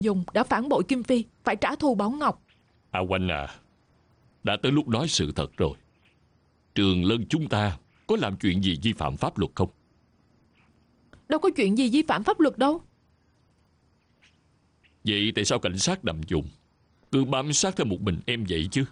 Dùng đã phản bội Kim Phi, phải trả thù Bảo Ngọc. A Oanh à, đã tới lúc nói sự thật rồi. Trường Lân chúng ta có làm chuyện gì vi phạm pháp luật không? Đâu có chuyện gì vi phạm pháp luật đâu. Vậy tại sao cảnh sát Đầm Dùng cứ bám sát theo một mình em vậy chứ?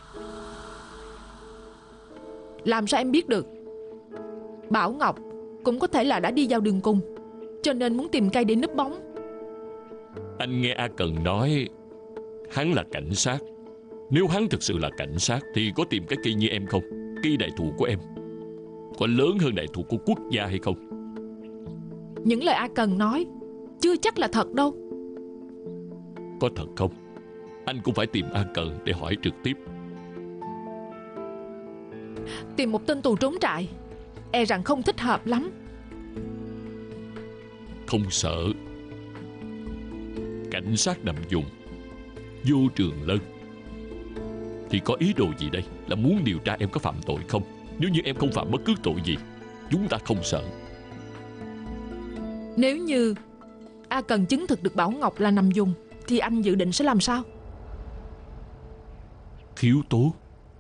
Làm sao em biết được? Bảo Ngọc cũng có thể là đã đi vào đường cùng, cho nên muốn tìm cây để núp bóng. Anh nghe A Cần nói hắn là cảnh sát. Nếu hắn thực sự là cảnh sát thì có tìm cái cây như em không? Cây đại thụ của em có lớn hơn đại thụ của quốc gia hay không? Những lời A Cần nói chưa chắc là thật đâu. Có thật không? Anh cũng phải tìm A Cần để hỏi trực tiếp. Tìm một tên tù trốn trại e rằng không thích hợp lắm. Không sợ. Cảnh sát Đầm Dùng vô Trường Lân thì có ý đồ gì đây? Là muốn điều tra em có phạm tội không? Nếu như em không phạm bất cứ tội gì, chúng ta không sợ. Nếu như A Cần chứng thực được Bảo Ngọc là Nằm Dùng thì anh dự định sẽ làm sao? Khiếu tố.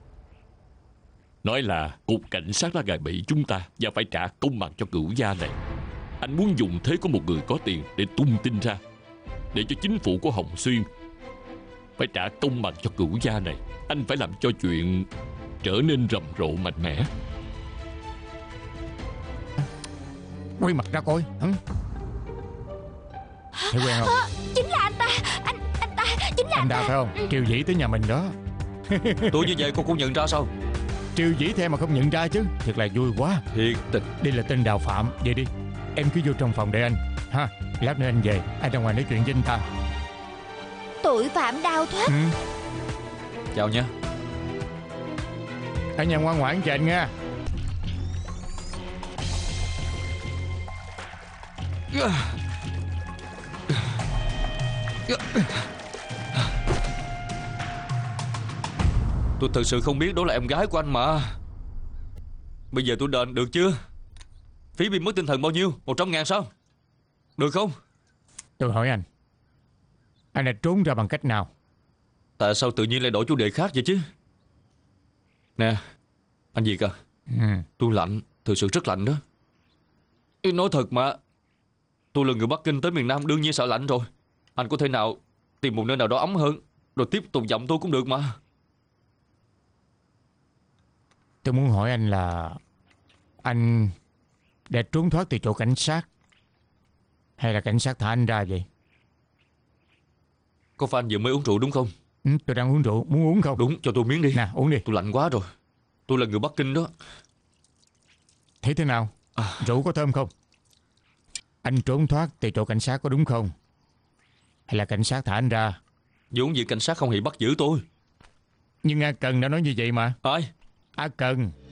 Nói là cục cảnh sát đã gài bẫy chúng ta và phải trả công bằng cho cửu gia này. Anh muốn dùng thế của một người có tiền để tung tin ra, để cho chính phủ của Hồng Xuyên phải trả công bằng cho cửu gia này. Anh phải làm cho chuyện trở nên rầm rộ mạnh mẽ. Quay mặt ra coi. Thấy quen không? Chính là anh ta. Anh ta chính là Anh ta phải không? Triều Dĩ tới nhà mình đó. Tôi như vậy cô cũng nhận ra sao? Triều Dĩ theo mà không nhận ra chứ. Thật là vui quá. Thiệt tình. Đây là tên Đào Phạm. Vậy đi, em cứ vô trong phòng để anh ha. Lát nữa anh về, anh ra ngoài nói chuyện với anh ta. tội phạm Đào Thoát. Chào nha. Ở nhà ngoan ngoãn cho anh nha. Tôi thật sự không biết đó là em gái của anh mà. Bây giờ tôi đền được chưa? Phí bị mất tinh thần bao nhiêu? 100.000 sao? Được không? Tôi hỏi anh đã trốn ra bằng cách nào? Tại sao tự nhiên lại đổi chủ đề khác vậy chứ? Nè, anh Việt à, tôi lạnh, thực sự rất lạnh đó. Nói thật mà, tôi là người Bắc Kinh tới miền Nam đương nhiên sợ lạnh rồi. Anh có thể nào tìm một nơi nào đó ấm hơn rồi tiếp tục giọng tôi cũng được mà. Tôi muốn hỏi anh là anh đã trốn thoát từ chỗ cảnh sát hay là cảnh sát thả anh ra vậy? Có phải anh vừa mới uống rượu đúng không? Tôi đang uống rượu, muốn uống không? Đúng, cho tôi miếng đi. Nè, uống đi. Tôi lạnh quá rồi. Tôi là người Bắc Kinh đó. Thấy thế nào? Rượu có thơm không? Anh trốn thoát từ chỗ cảnh sát có đúng không? Hay là cảnh sát thả anh ra? Vốn dĩ cảnh sát không hề bắt giữ tôi. Nhưng A Cần đã nói như vậy mà. Ai? A Cần.